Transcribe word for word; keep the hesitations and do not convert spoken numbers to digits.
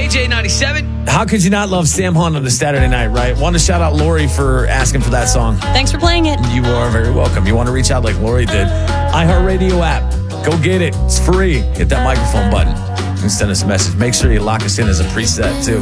K J ninety-seven. How could you not love Sam Hunt on the Saturday night, right? Want to shout out Lori for asking for that song. Thanks for playing it. You are very welcome. You want to reach out like Lori did. iHeartRadio app. Go get it. It's free. Hit that microphone button and send us a message. Make sure you lock us in as a preset, too.